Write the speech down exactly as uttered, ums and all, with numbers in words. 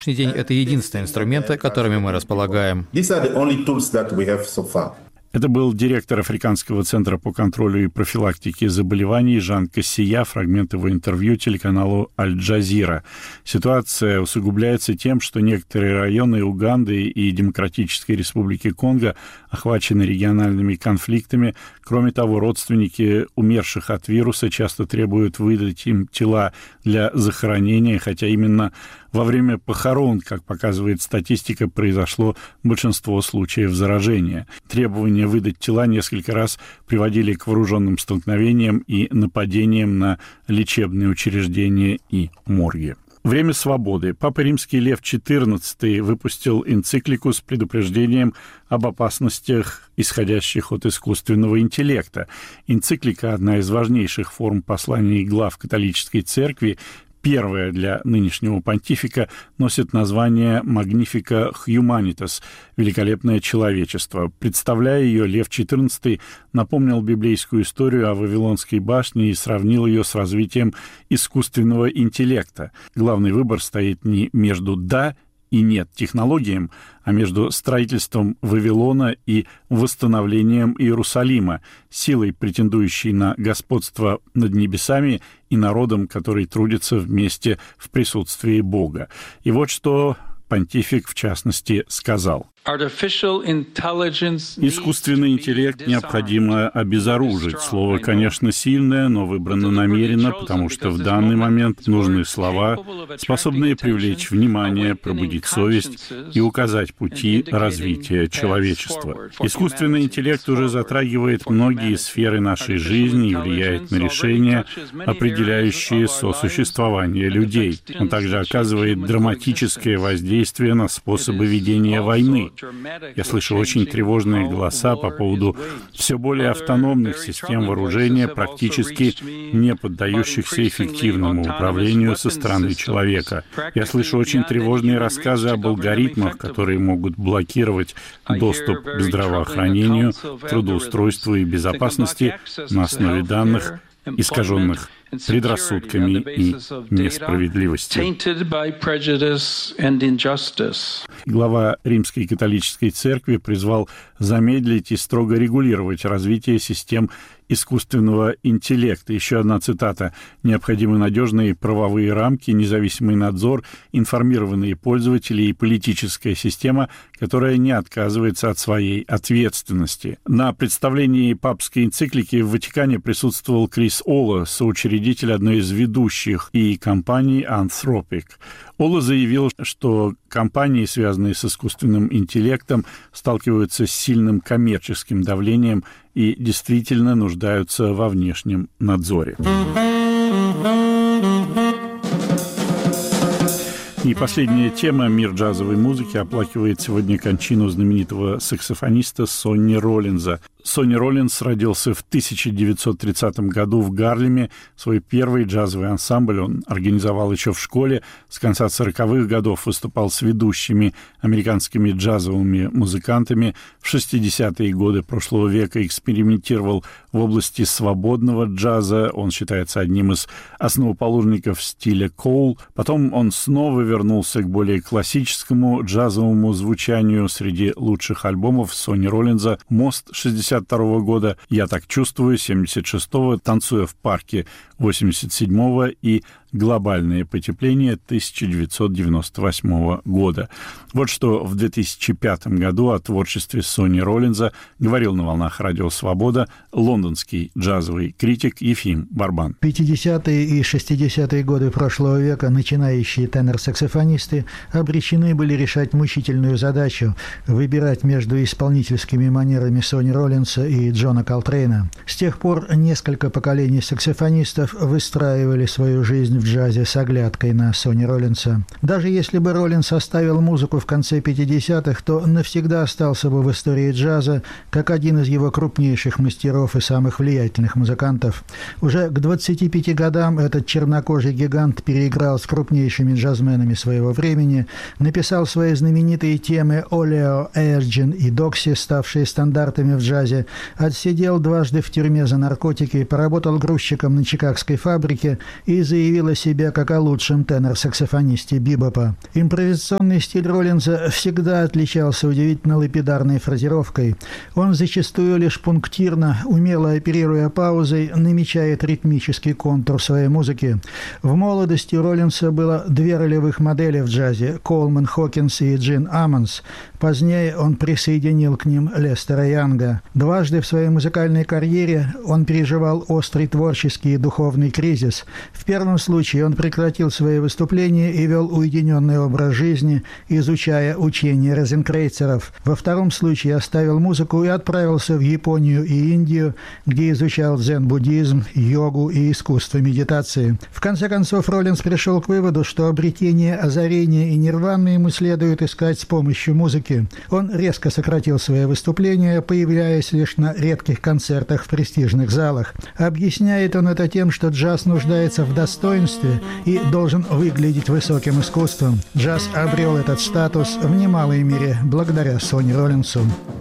день это единственные инструменты, которыми мы располагаем. Это был директор Африканского центра по контролю и профилактике заболеваний Жан Кассия, фрагмент его интервью телеканалу Аль-Джазира. Ситуация усугубляется тем, что некоторые районы Уганды и Демократической Республики Конго охвачены региональными конфликтами. Кроме того, родственники умерших от вируса часто требуют выдать им тела для захоронения, хотя именно во время похорон, как показывает статистика, произошло большинство случаев заражения. Требования выдать тела несколько раз приводили к вооруженным столкновениям и нападениям на лечебные учреждения и морги. Время свободы. Папа Римский Лев четырнадцатый выпустил энциклику с предупреждением об опасностях, исходящих от искусственного интеллекта. Энциклика – одна из важнейших форм посланий глав католической церкви. Первая для нынешнего понтифика носит название «Magnifica Humanitas» – «Великолепное человечество». Представляя ее, Лев четырнадцатый напомнил библейскую историю о Вавилонской башне и сравнил ее с развитием искусственного интеллекта. Главный выбор стоит не между «да» и «нет» технологиям, а между строительством Вавилона и восстановлением Иерусалима, силой, претендующей на господство над небесами, и народом, который трудится вместе в присутствии Бога. И вот что понтифик, в частности, сказал. Искусственный интеллект необходимо обезоружить. Слово, конечно, сильное, но выбрано намеренно, потому что в данный момент нужны слова, способные привлечь внимание, пробудить совесть и указать пути развития человечества. Искусственный интеллект уже затрагивает многие сферы нашей жизни и влияет на решения, определяющие сосуществование людей. Он также оказывает драматическое воздействие на способы ведения войны. Я слышу очень тревожные голоса по поводу все более автономных систем вооружения, практически не поддающихся эффективному управлению со стороны человека. Я слышу очень тревожные рассказы об алгоритмах, которые могут блокировать доступ к здравоохранению, трудоустройству и безопасности на основе данных, искаженных предрассудками и несправедливостью. Глава Римской католической церкви призвал замедлить и строго регулировать развитие систем искусственного интеллекта. Еще одна цитата. «Необходимы надежные правовые рамки, независимый надзор, информированные пользователи и политическая система, которая не отказывается от своей ответственности». На представлении папской энциклики в Ватикане присутствовал Крис Олла, соучредитель одной из ведущих и компаний Anthropic. Олла заявил, что компании, связанные с искусственным интеллектом, сталкиваются с сильным коммерческим давлением и действительно нуждаются во внешнем надзоре. И последняя тема. Мир джазовой музыки оплакивает сегодня кончину знаменитого саксофониста Сонни Роллинза. Сонни Роллинз родился в тысяча девятьсот тридцатом году в Гарлеме. Свой первый джазовый ансамбль он организовал еще в школе. С конца сороковых годов выступал с ведущими американскими джазовыми музыкантами. В шестидесятые годы прошлого века экспериментировал в области свободного джаза. Он считается одним из основоположников стиля коул. Потом он снова вернулся к более классическому джазовому звучанию. Среди лучших альбомов Сонни Роллинза «Мост» шестьдесят второго года, «Я так чувствую» семьдесят шестого, «Танцуя в парке» восемьдесят седьмого и «Глобальное потепление» тысяча девятьсот девяносто восьмого года. Вот что в две тысячи пятом году о творчестве Сонни Роллинза говорил на волнах Радио Свобода лондонский джазовый критик Ефим Барбан. пятидесятые и шестидесятые годы прошлого века начинающие тенор-саксофонисты обречены были решать мучительную задачу выбирать между исполнительскими манерами Сонни Роллинза и Джона Колтрейна. С тех пор несколько поколений саксофонистов выстраивали свою жизнь в джазе с оглядкой на Сонни Роллинза. Даже если бы Роллинз оставил музыку в конце пятидесятых, то навсегда остался бы в истории джаза как один из его крупнейших мастеров и самых влиятельных музыкантов. Уже к двадцати пяти годам этот чернокожий гигант переиграл с крупнейшими джазменами своего времени, написал свои знаменитые темы «Олео», «Эрджин» и «Докси», ставшие стандартами в джазе, отсидел дважды в тюрьме за наркотики, поработал грузчиком на чикагской фабрике и заявил о себе как о лучшем тенор-саксофонисте бибопа. Импровизационный стиль Роллинса всегда отличался удивительно лапидарной фразировкой. Он зачастую лишь пунктирно, умело оперируя паузой, намечает ритмический контур своей музыки. В молодости у Роллинса было две ролевых модели в джазе – Колман Хокинс и Джин Аммонс. Позднее он присоединил к ним Лестера Янга. Дважды в своей музыкальной карьере он переживал острый творческий и духовный кризис. В первом случае он прекратил свои выступления и вел уединенный образ жизни, изучая учения розенкрейцеров. Во втором случае оставил музыку и отправился в Японию и Индию, где изучал дзен-буддизм, йогу и искусство медитации. В конце концов, Роллинс пришел к выводу, что обретение озарения и нирваны ему следует искать с помощью музыки. Он резко сократил свои выступления, появляясь лишь на редких концертах в престижных залах. Объясняет он это тем, что джаз нуждается в достоинстве и должен выглядеть высоким искусством. Джаз обрел этот статус в немалой мере благодаря Сони Роллинсу.